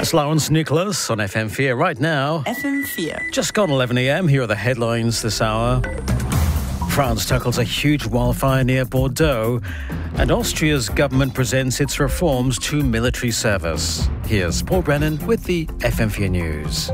Lawrence Nicholas on FM4 right now. FM4. Just gone 11 a.m. Here are the headlines this hour. France tackles a huge wildfire near Bordeaux, and Austria's government presents its reforms to military service. Here's Paul Brennan with the FM4 News.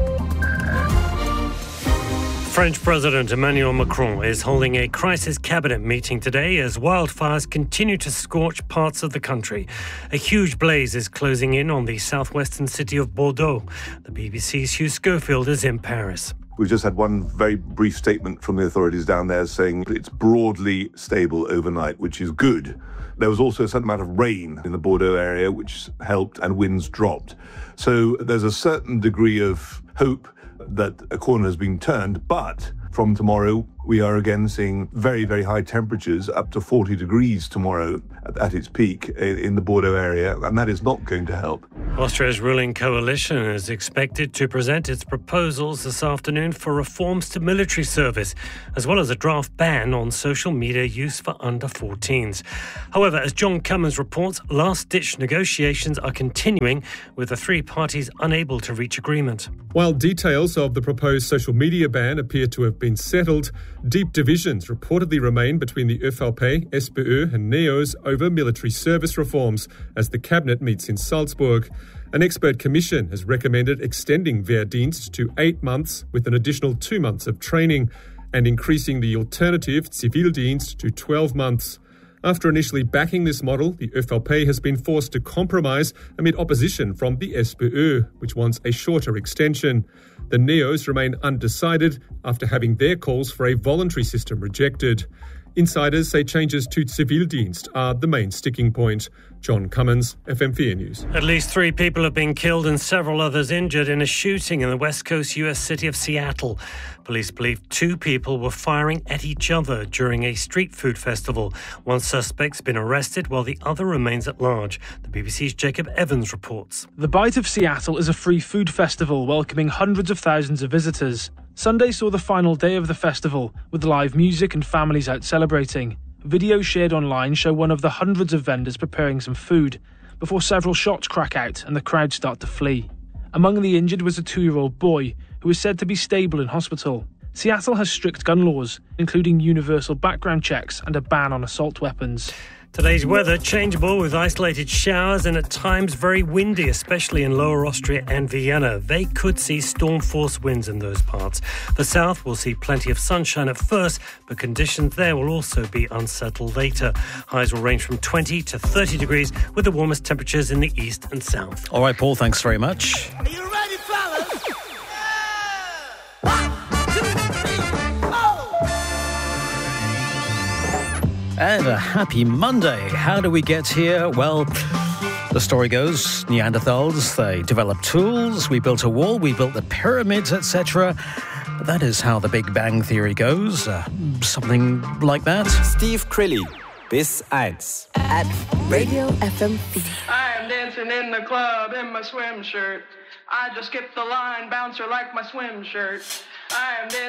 French President Emmanuel Macron is holding a crisis cabinet meeting today as wildfires continue to scorch parts of the country. A huge blaze is closing in on the southwestern city of Bordeaux. The BBC's Hugh Schofield is in Paris. We've just had one very brief statement from the authorities down there saying it's broadly stable overnight, which is good. There was also a certain amount of rain in the Bordeaux area, which helped, and winds dropped. So there's a certain degree of hope that a corner has been turned, but from tomorrow we are again seeing very, very high temperatures, up to 40 degrees tomorrow at its peak in the Bordeaux area, and that is not going to help. Austria's ruling coalition is expected to present its proposals this afternoon for reforms to military service, as well as a draft ban on social media use for under 14s. However, as John Cummins reports, last-ditch negotiations are continuing, with the three parties unable to reach agreement. While details of the proposed social media ban appear to have been settled, deep divisions reportedly remain between the ÖVP, SPÖ and NEOS over military service reforms as the cabinet meets in Salzburg. An expert commission has recommended extending Wehrdienst to 8 months with an additional 2 months of training and increasing the alternative Zivildienst to 12 months. After initially backing this model, the ÖVP has been forced to compromise amid opposition from the SPÖ, which wants a shorter extension. The NEOS remain undecided after having their calls for a voluntary system rejected. Insiders say changes to Zivildienst are the main sticking point. John Cummins, FM4 News. At least 3 people have been killed and several others injured in a shooting in the west coast US city of Seattle. Police believe 2 people were firing at each other during a street food festival. One suspect's been arrested while the other remains at large. The BBC's Jacob Evans reports. The Bite of Seattle is a free food festival welcoming hundreds of thousands of visitors. Sunday saw the final day of the festival, with live music and families out celebrating. Videos shared online show one of the hundreds of vendors preparing some food, before several shots crack out and the crowd start to flee. Among the injured was a 2-year-old boy, who is said to be stable in hospital. Seattle has strict gun laws, including universal background checks and a ban on assault weapons. Today's weather changeable with isolated showers and at times very windy, especially in Lower Austria and Vienna. They could see storm force winds in those parts. The south will see plenty of sunshine at first, but conditions there will also be unsettled later. Highs will range from 20 to 30 degrees with the warmest temperatures in the east and south. All right, Paul, thanks very much. Are you ready, fellas? And a happy Monday. How do we get here? Well, the story goes, Neanderthals, they developed tools, we built a wall, we built the pyramids, etc. But that is how the Big Bang Theory goes. Something like that. Steve Crilly, bis 1. At Radio FM4. I am dancing in the club in my swim shirt. I just skipped the line, bouncer like my swim shirt. I am dancing.